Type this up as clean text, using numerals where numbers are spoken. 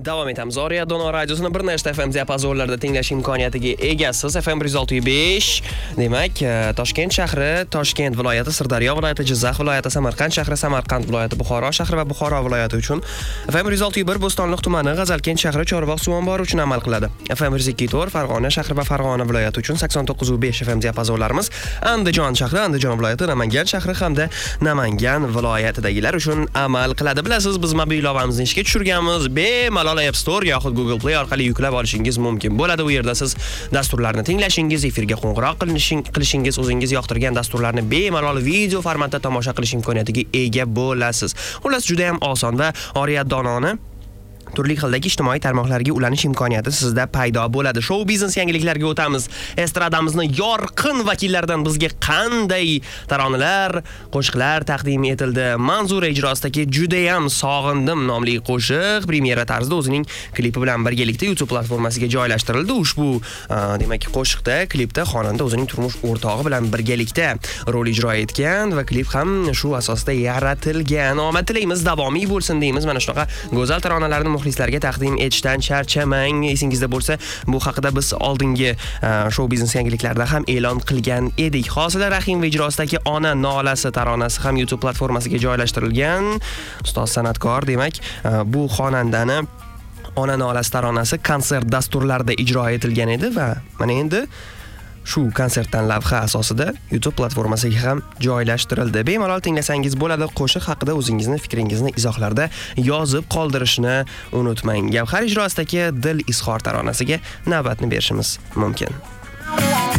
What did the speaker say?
Davom etamiz. Oriya Dono radiosini bir nechta FM diapazonlarda tinglash imkoniyatiga egasiz. FM 106.5. Demak, Toshkent shahri, Toshkent viloyati, Sirdaryo viloyati, Jizzax viloyati, Samarqand shahri, Samarqand viloyati, Buxoro shahri va Buxoro viloyati uchun FM 106.1 Bo'stonliq tumani, G'azalkent shahri, Chorvoq suv ombori uchun amal qiladi. FM 102.4 Farg'ona shahri va Farg'ona viloyati uchun 89.5 FM diapazonlarimiz, Andijon shahri, Andijon viloyati, Namangan shahri hamda Namangan viloyatidagilar uchun amal qiladi. Bilasiz, biz mobil ilovamizni ishga tushirganmiz. Bemalol App Store yoxud Google Play orqali yuklab olishingiz mumkin bo'ladi. Bu yerda siz dasturlarni tinglashingiz, efirga qo'ng'iroq qilishingiz, o'zingiz yoqtirgan dasturlarni bemalol video formatda tomosha qilish imkoniyatiga ega bo'lasiz. Xullas, juda ham oson va Oriya Dononi turli xildagi ijtimoiy tarmoqlarga ulanish imkoniyati sizda paydo bo'ladi. Show biznes yangiliklariga o'tamiz. Estradamizni yorqin vakillaridan bizga qanday taronalar, qo'shiqlar taqdim etildi. Manzura ijrosidagi Juda ham sog'indim nomli qo'shiq premyera tarzida o'zining klipi bilan birgalikda YouTube platformasiga joylashtirildi. Ushbu demak qo'shiqda, klipda xonanda o'zining turmush o'rtog'i bilan birgalikda rol ijro etgan va klip ham shu asosda yaratilgan. Omad tilaymiz, davomiy bo'lsin deymiz. Mana shunaqa go'zal taronalarni muxlislarga taqdim etishdan charchamang. Esingizda bo'lsa, bu haqida biz oldingi show biznes yangiliklarida ham e'lon qilgan edik. Hosila Rahimova ijrosidagi Ona nolasi taronasi ham YouTube platformasiga joylashtirilgan. Ustoz san'atkor demak, bu xonandani Ona nolasi taronasi konsert dasturlarida ijro etilgan edi va mana endi shu konsertdan lavha asosida YouTube platformasiga ham joylashtirildi. Bemalol tinglasangiz bo'ladi. Qo'shiq haqida o'zingizni fikringizni izohlarda yozib qoldirishni unutmang. Gavhar ijrosidagi Dil izhor taronasiga navbatni berishimiz mumkin.